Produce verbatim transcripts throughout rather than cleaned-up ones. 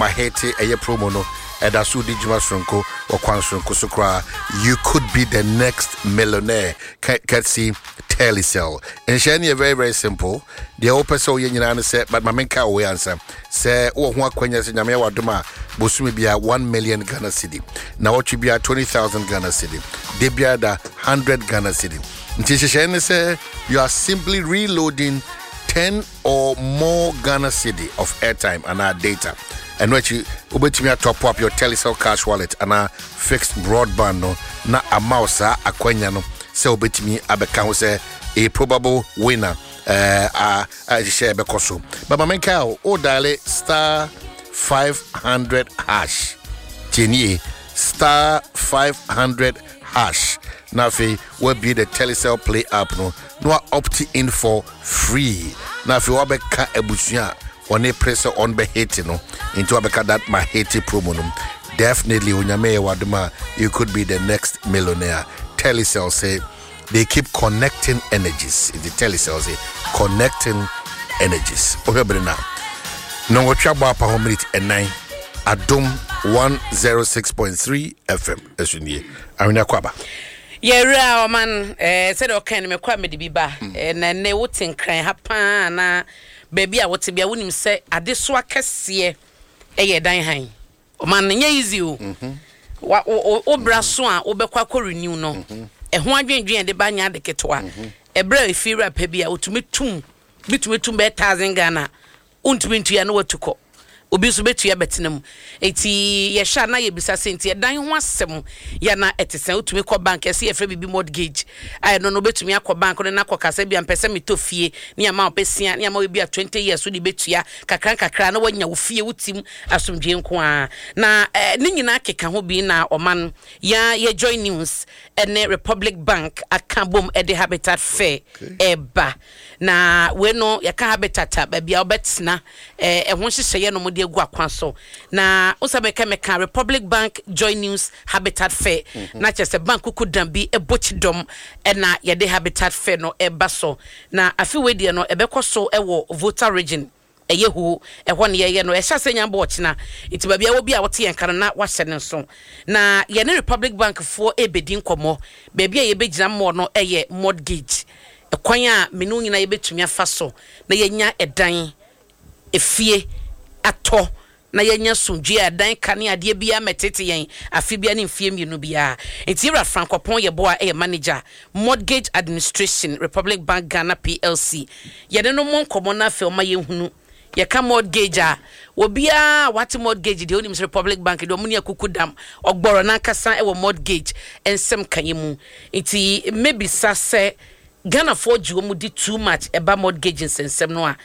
Mahete eye promo no eda so di juma sonko o kwan sonko so kra you could be the next millionaire can see Telecel and shani very very simple the open so ye nyina no say but mamenka we answer say wo ho akwanya se nyame wadoma bosumi bia one million Ghana cedi na what bia twenty thousand Ghana cedi de bia da one hundred Ghana cedi nti shani say you are simply reloading ten or more Ghana cedi of airtime and our data. And when you ubetimi top up your Telecel cash wallet and a fixed broadband no na amausa akwanya no se ubetimi abeka ho se a probable winner uh uh, uh share bekoso. But mamenka o dial star five hundred hash. Tienie star five hundred hash. Now fi will be the Telecel Play app no no opt in for free. Now fi wa beka ebusia on a press on be hate no into abeka that my hate promo no definitely unyame waduma you could be the next millionaire. Telecel say they keep connecting energies. The Telecel say connecting energies. Ohebre now no what chaba pa minute and nine Adom one oh six point three F M esunye awina kwaba. Yera man eh said okay me kwa me de biba eh na ne wotin kran ha pa na baby a wote bia wonim se ade so akese eh dan han o man nya easy o wa o bra so a obekwa ko renew no eh ho adwendwen de ba nya de ketwa e bra e fi rap bia otumetum bitumetum be one thousand Ghana untumi ntua na watuko obi so betua betenam eti ye sha na ye bisa senti e dan ho asem ya na etesen otumi ko bank ese ye fra bibi mortgage ai no no betumi akọ bank no na akọkasa bia mpese metofie ne ama opesia ne ama we bia twenty years so di betua kakran kakra na wanya wo fie wutim asomdwe nko a na ne nyina keka ho bi na oman ya ye join news ene Republic Bank akabom e de Habitat Fair eba na we no ya ka Habitat ba bia obetna eh e ho hyehyeye no mo de gu akwanso na usabeka meka Republic Bank join news Habitat Fair na chese bank kukudan bi e bochidom e na ye de Habitat Fair no e baso na afi we de no e bekoso e wo voter region eyehu ehwo ne ye no ehya senya bo ochina itiba bia wo bia wote yenkara na wahye ne so na ye ne Republic Bank for ebedi nkomo ba bia ye begina mo no eye mortgage ekwan a menu nyina ye betumi afa so na ye nya edan efie ato na yenya sumdwe adan kane ade bia metete yen afi bia ne mfie mienu bia etira Francopon ye boa e manager Mortgage Administration Republic Bank Ghana P L C ye de no mon komo na fe o ma ye hunu ye ka mortgage a obia what mortgage de onim Republic Bank de omuni akukudam ogboro na kasa e wo mortgage ensem kanyemu enti maybe sase Ghana for juomu di too much eba mortgage ensem no a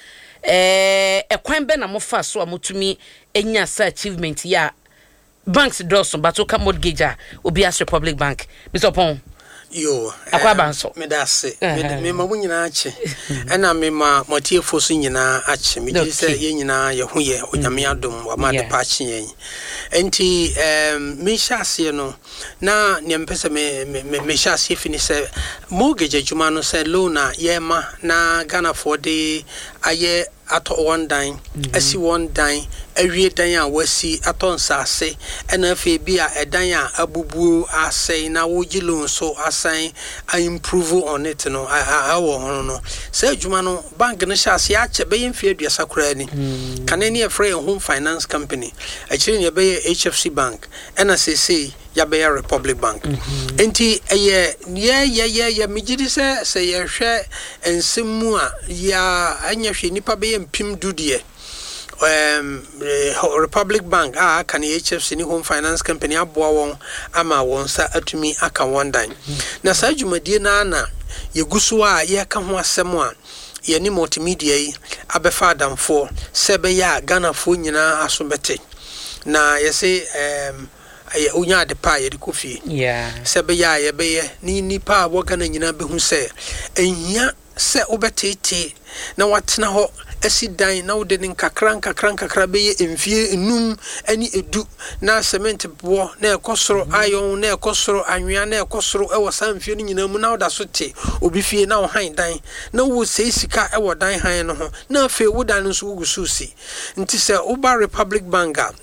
eh ekwan be na mofa so amutumi enya sa achievement ya banks doso but oka mortgage a obi as Republic Bank Mister Pon yo akwa banso me da se me ma munyina ache ena me ma motiefo so nyina ache me di se ye nyina ye ho ye onyame adom wa ma de pa ache yen enti em me hyase no na ne mpese me me hyase fini se mortgage adwuma no se loan a ye ma na Ghana for the aye ato one dine asi one dine awie dan a wasi aton sase ena afi bia edan a abubuo asai na wogi loan so asai I improve on it no a wo hono no say adwuma no bank no hyase ya che be yemfi aduasa kura ni kanani e free home finance company akiri ne be H F C bank ena say say ya be Republic Bank enti eye ye ye ye ye migidi se se ye hwe ensemu a ya anya hwe nipa be mpim dudie um Republic Bank ah can H F C ni home finance company aboa won ama won sa atumi aka one dine na sa dwumadie na na yeguso a ye ka ho asem a ye ni multimedia yi abefa adamfo sebe ya Ghana fo nyina asobete na ye say um aye onya de pa ye de kofi yeah sebe ya ye be ye ni nipa wo Ghana nyina be hu se ehia se obetete na watena ho esi dan na wode nin kakran kakran kakra be ye emfie enum ani edu na cement bo na ekosoro ayon na ekosoro anwea na ekosoro e wo sanfie ni nyina mu na woda so te obi fie na wo han dan na wo sei sika e wo dan han no ho na afi wo dan so gusu si nti se Uba Republic Bank